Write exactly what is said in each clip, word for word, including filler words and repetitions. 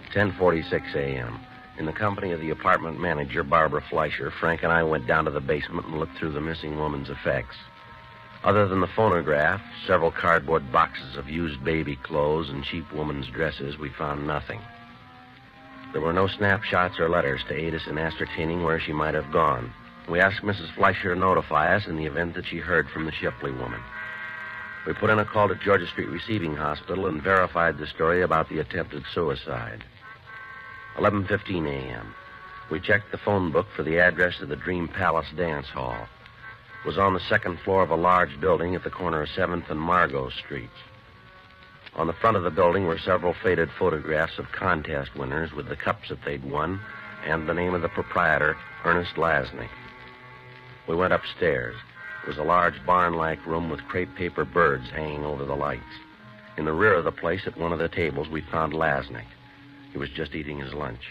ten forty-six a.m. In the company of the apartment manager, Barbara Fleischer, Frank and I went down to the basement and looked through the missing woman's effects. Other than the phonograph, several cardboard boxes of used baby clothes, and cheap women's dresses, we found nothing. There were no snapshots or letters to aid us in ascertaining where she might have gone. We asked Missus Fleischer to notify us in the event that she heard from the Shipley woman. We put in a call to Georgia Street Receiving Hospital and verified the story about the attempted suicide. eleven fifteen a.m. We checked the phone book for the address of the Dream Palace Dance Hall. It was on the second floor of a large building at the corner of seventh and Margot Streets. On the front of the building were several faded photographs of contest winners with the cups that they'd won and the name of the proprietor, Ernest Lasnik. We went upstairs. It was a large barn-like room with crepe paper birds hanging over the lights. In the rear of the place, at one of the tables, we found Lasnik. He was just eating his lunch.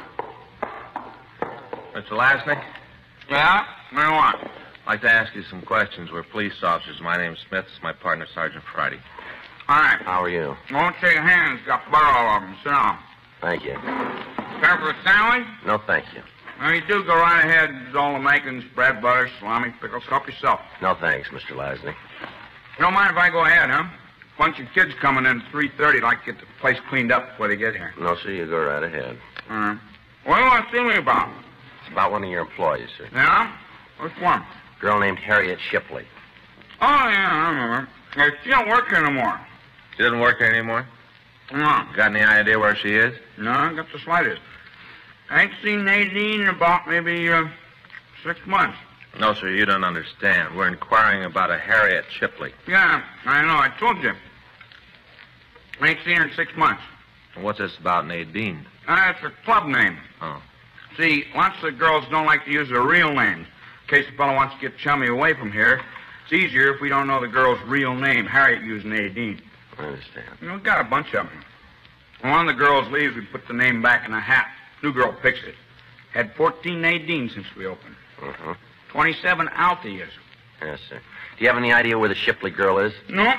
Mister Lasnik? Yeah? What do you want? I'd like to ask you some questions. We're police officers. My name's Smith. This is my partner, Sergeant Friday. All right. How are you? Won't shake hands. Got butter all over them. Sit down. Thank you. Care for a sandwich? No, thank you. Well, you do go right ahead. It's all the makings, bread, butter, salami, pickles. Help yourself. No, thanks, Mister Lasnik. You don't mind if I go ahead, huh? Bunch of kids coming in at three thirty. I'd like to get the place cleaned up before they get here. No, sir, you go right ahead. All right. What do you want to see me about? It's about one of your employees, sir. Yeah? Which one? A girl named Harriet Shipley. Oh, yeah, I remember. Hey, she don't work here no more. She doesn't work here anymore? No. Got any idea where she is? No, I got the slightest. I ain't seen Nadine in about maybe uh, six months. No, sir, you don't understand. We're inquiring about a Harriet Shipley. Yeah, I know. I told you. I ain't seen her in six months. And what's this about Nadine? Uh, That's her club name. Oh. See, lots of girls don't like to use their real names. In case a fellow wants to get chummy away from here, it's easier if we don't know the girl's real name. Harriet used Nadine. I understand. You know, we got a bunch of them. When one of the girls leaves, we put the name back in a hat. New girl picks it. Had fourteen Nadine since we opened. Uh-huh. twenty-seven Altheas. Yes, sir. Do you have any idea where the Shipley girl is? No.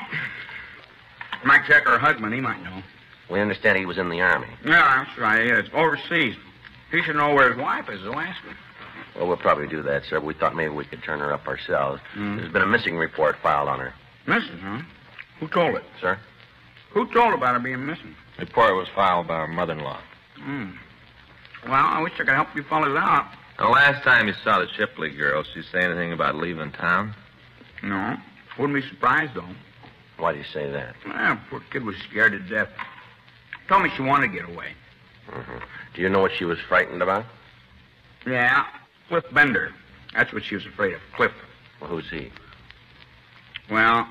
Might check her husband. He might know. We understand he was in the Army. Yeah, that's right. He is. Overseas. He should know where his wife is, though. Ask him. Well, we'll probably do that, sir. We thought maybe we could turn her up ourselves. Mm. There's been a missing report filed on her. Missing, huh? Who told it? Sir? Who told about her being missing? Report was filed by our mother-in-law. Hmm. Well, I wish I could help you fellas out. The last time you saw the Shipley girl, she say anything about leaving town? No. Wouldn't be surprised, though. Why do you say that? Well, poor kid was scared to death. Told me she wanted to get away. Mm-hmm. Do you know what she was frightened about? Yeah. Cliff Bender. That's what she was afraid of. Cliff. Well, who's he? Well,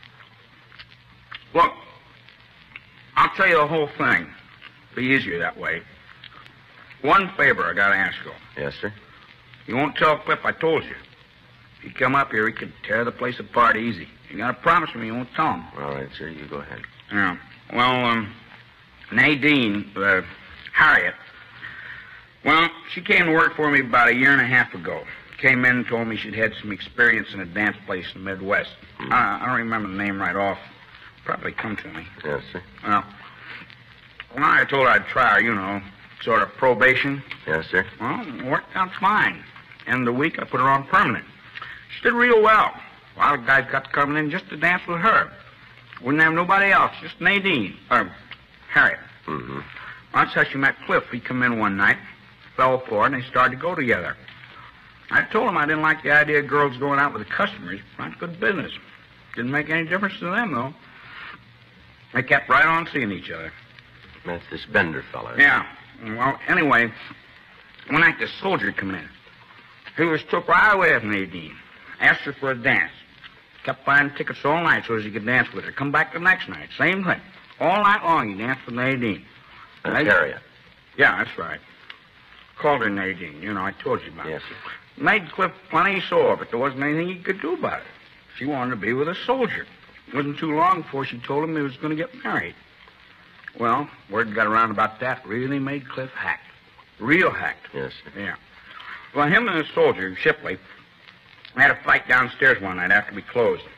look, I'll tell you the whole thing. Be easier that way. One favor I gotta ask you. Yes, sir. You won't tell Cliff I told you. If you come up here, he could tear the place apart easy. You gotta promise me you won't tell him. All right, sir. You go ahead. Yeah. Well, um, Nadine, uh, Harriet, well, she came to work for me about a year and a half ago. Came in and told me she'd had some experience in a dance place in the Midwest. Hmm. Uh, I don't remember the name right off. Probably come to me. Yes, sir. Well, well, I told her I'd try her, you know, sort of probation. Yes, sir. Well, it worked out fine. End of the week, I put her on permanent. She did real well. A lot of guys got coming in just to dance with her. Wouldn't have nobody else, just Nadine, or Harriet. Mm-hmm. That's how she met Cliff. He come in one night, fell for it, and they started to go together. I told him I didn't like the idea of girls going out with the customers. Not good business. Didn't make any difference to them, though. They kept right on seeing each other. That's this Bender fella. Yeah. Well, anyway, one night this soldier come in. He was took right away with Nadine. Asked her for a dance. Kept buying tickets all night so as he could dance with her. Come back the next night. Same thing. All night long he danced with Nadine. That's Nadine- Harriet. Yeah, that's right. Called her Nadine. You know, I told you about it. Yes, sir. Made Cliff plenty sore, but there wasn't anything he could do about it. She wanted to be with a soldier. It wasn't too long before she told him he was going to get married. Well, word got around about that. Really made Cliff hacked. Real hacked. Yes, sir. Yeah. Well, him and the soldier, Shipley, had a fight downstairs one night after we closed.